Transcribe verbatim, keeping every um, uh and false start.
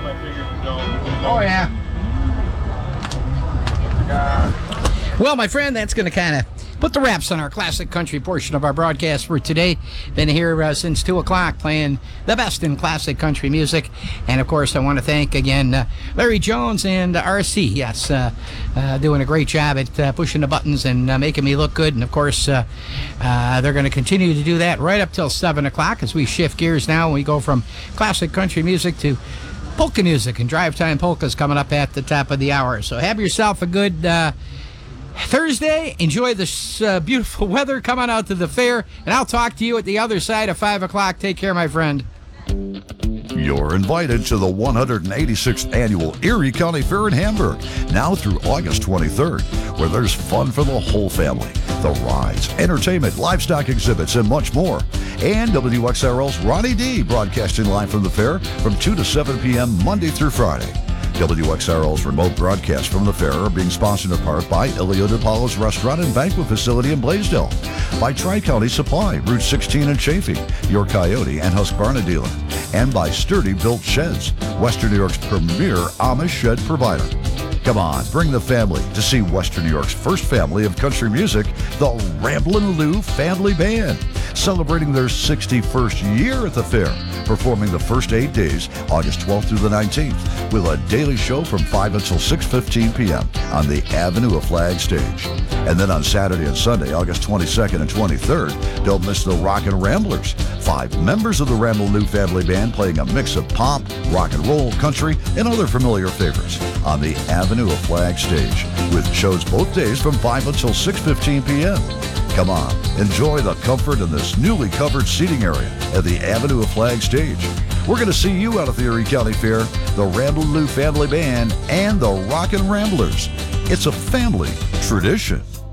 Oh, yeah. Well, my friend, that's going to kind of put the wraps on our classic country portion of our broadcast for today. Been here uh, since two o'clock playing the best in classic country music. And, of course, I want to thank, again, uh, Larry Jones and uh, R C. Yes, uh, uh, doing a great job at uh, pushing the buttons and uh, making me look good. And, of course, uh, uh, they're going to continue to do that right up till seven o'clock as we shift gears now. And we go from classic country music to polka music. And Drive Time Polka's coming up at the top of the hour. So have yourself a good Uh, Thursday. Enjoy this uh, beautiful weather. Come on out to the fair, and I'll talk to you at the other side of five o'clock. Take care, my friend. You're invited to the one hundred eighty-sixth Annual Erie County Fair in Hamburg, now through August twenty-third, where there's fun for the whole family. The rides, entertainment, livestock exhibits, and much more. And W X R L's Ronnie D broadcasting live from the fair from two to seven p.m. Monday through Friday. W X R L's remote broadcasts from the fair are being sponsored in part by Ilio DePaulo's Restaurant and Banquet Facility in Blaisdell, by Tri-County Supply, Route sixteen in Chaffee, your Coyote and Husqvarna dealer, and by Sturdy Built Sheds, Western New York's premier Amish shed provider. Come on, bring the family to see Western New York's first family of country music, the Ramblin' Lou Family Band, celebrating their sixty-first year at the fair, performing the first eight days, August twelfth through the nineteenth, with a daily show from five until six fifteen p.m. on the Avenue of Flag stage. And then on Saturday and Sunday, August twenty-second and twenty-third, don't miss the Rockin' Ramblers, five members of the Ramblin' Lou Family Band playing a mix of pop, rock and roll, country, and other familiar favorites on the Avenue of Flag stage, with shows both days from five until six fifteen p.m. Come on, enjoy the comfort in this newly covered seating area at the Avenue of Flag stage. We're going to see you out at the Erie County Fair, the Ramblin' Lou Family Band, and the Rockin' Ramblers. It's a family tradition.